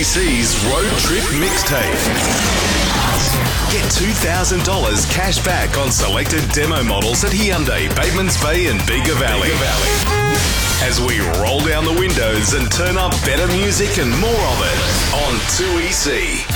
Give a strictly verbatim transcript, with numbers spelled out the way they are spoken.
E C's Road Trip Mixtape. Get two thousand dollars cash back on selected demo models at Hyundai, Batemans Bay and Bega Valley. As we roll down the windows and turn up better music and more of it on two E C.